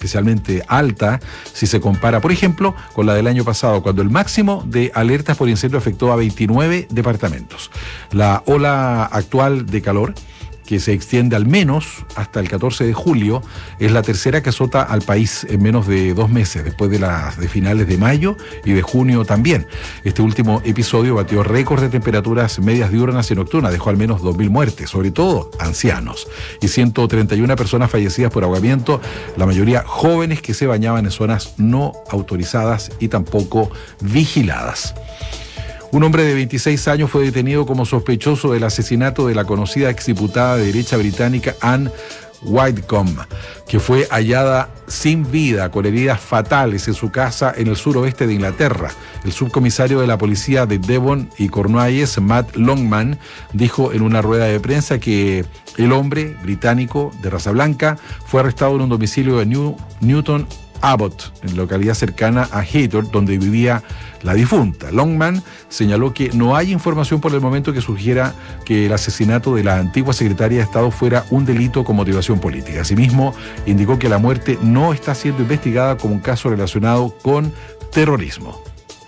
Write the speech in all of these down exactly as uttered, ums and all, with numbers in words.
especialmente alta si se compara, por ejemplo, con la del año pasado, cuando el máximo de alertas por incendio afectó a veintinueve departamentos. La ola actual de calor, que se extiende al menos hasta el catorce de julio, es la tercera que azota al país en menos de dos meses, después de las de finales de mayo y de junio también. Este último episodio batió récords de temperaturas medias diurnas y nocturnas, dejó al menos dos mil muertes, sobre todo ancianos, y ciento treinta y una personas fallecidas por ahogamiento, la mayoría jóvenes que se bañaban en zonas no autorizadas y tampoco vigiladas. Un hombre de veintiséis años fue detenido como sospechoso del asesinato de la conocida exdiputada de derecha británica Anne Widdecombe, que fue hallada sin vida, con heridas fatales en su casa en el suroeste de Inglaterra. El subcomisario de la policía de Devon y Cornualles, Matt Longman, dijo en una rueda de prensa que el hombre británico de raza blanca fue arrestado en un domicilio de New, Newton Abbot, en la localidad cercana a Haytor, donde vivía la difunta. Longman señaló que no hay información por el momento que sugiera que el asesinato de la antigua secretaria de Estado fuera un delito con motivación política. Asimismo, indicó que la muerte no está siendo investigada como un caso relacionado con terrorismo.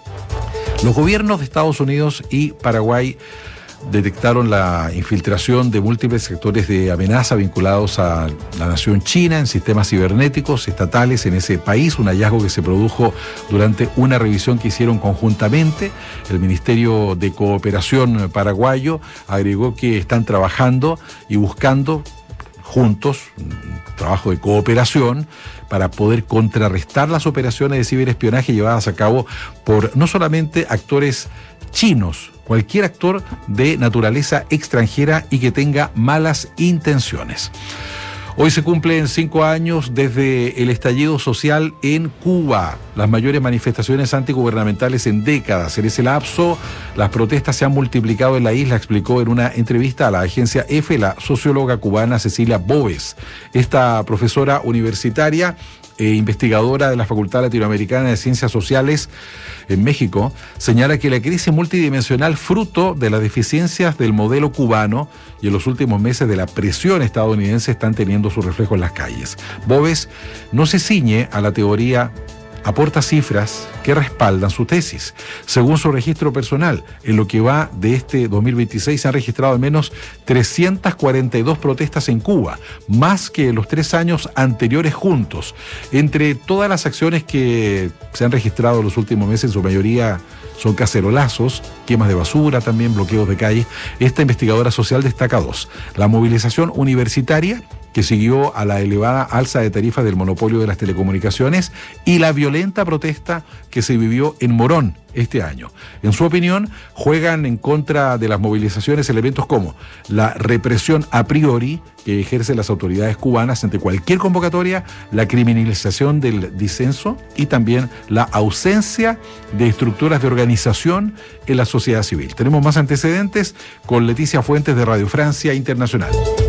Los gobiernos de Estados Unidos y Paraguay detectaron la infiltración de múltiples sectores de amenaza vinculados a la nación china en sistemas cibernéticos estatales en ese país, un hallazgo que se produjo durante una revisión que hicieron conjuntamente. El Ministerio de Cooperación paraguayo agregó que están trabajando y buscando juntos un trabajo de cooperación para poder contrarrestar las operaciones de ciberespionaje llevadas a cabo por no solamente actores chinos, cualquier actor de naturaleza extranjera y que tenga malas intenciones. Hoy se cumplen cinco años desde el estallido social en Cuba, las mayores manifestaciones antigubernamentales en décadas. En ese lapso, las protestas se han multiplicado en la isla, explicó en una entrevista a la agencia EFE la socióloga cubana Cecilia Boves. Esta profesora universitaria e investigadora de la Facultad Latinoamericana de Ciencias Sociales en México, señala que la crisis multidimensional fruto de las deficiencias del modelo cubano y en los últimos meses de la presión estadounidense están teniendo su reflejo en las calles. Boves no se ciñe a la teoría, aporta cifras que respaldan su tesis. Según su registro personal, en lo que va de este dos mil veintiséis se han registrado al menos trescientas cuarenta y dos protestas en Cuba, más que en los tres años anteriores juntos. Entre todas las acciones que se han registrado en los últimos meses, en su mayoría son cacerolazos, quemas de basura, también bloqueos de calles. Esta investigadora social destaca dos: la movilización universitaria, que siguió a la elevada alza de tarifas del monopolio de las telecomunicaciones, y la violenta protesta que se vivió en Morón este año. En su opinión, juegan en contra de las movilizaciones elementos como la represión a priori que ejercen las autoridades cubanas ante cualquier convocatoria, la criminalización del disenso y también la ausencia de estructuras de organización en la sociedad civil. Tenemos más antecedentes con Leticia Fuentes de Radio Francia Internacional.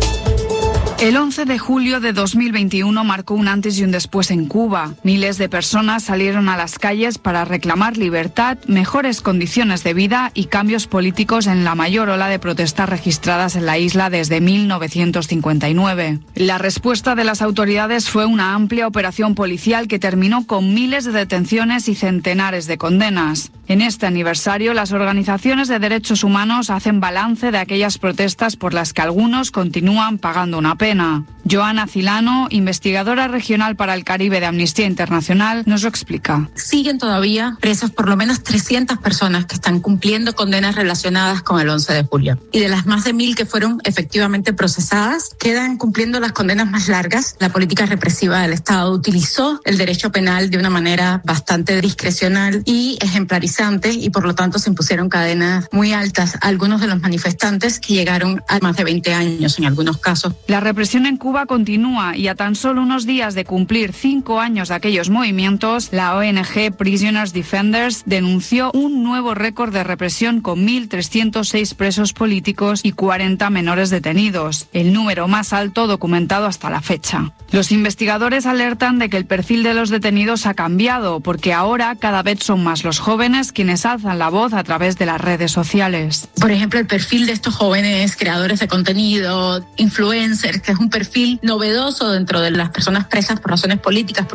El once de julio de dos mil veintiuno marcó un antes y un después en Cuba. Miles de personas salieron a las calles para reclamar libertad, mejores condiciones de vida y cambios políticos en la mayor ola de protestas registradas en la isla desde mil novecientos cincuenta y nueve. La respuesta de las autoridades fue una amplia operación policial que terminó con miles de detenciones y centenares de condenas. En este aniversario, las organizaciones de derechos humanos hacen balance de aquellas protestas por las que algunos continúan pagando una pena. Joana Cilano, investigadora regional para el Caribe de Amnistía Internacional, nos lo explica. Siguen todavía presas por lo menos trescientas personas que están cumpliendo condenas relacionadas con el once de julio. Y de las más de mil que fueron efectivamente procesadas, quedan cumpliendo las condenas más largas. La política represiva del Estado utilizó el derecho penal de una manera bastante discrecional y ejemplarizante, y por lo tanto se impusieron cadenas muy altas a algunos de los manifestantes que llegaron a más de veinte años en algunos casos. La represión en Cuba continúa y a tan solo unos días de cumplir cinco años de aquellos movimientos, la O N G Prisoners Defenders denunció un nuevo récord de represión con mil trescientos seis presos políticos y cuarenta menores detenidos, el número más alto documentado hasta la fecha. Los investigadores alertan de que el perfil de los detenidos ha cambiado, porque ahora cada vez son más los jóvenes quienes alzan la voz a través de las redes sociales. Por ejemplo, el perfil de estos jóvenes creadores de contenido, influencers, que es un perfil novedoso dentro de las personas presas por razones políticas,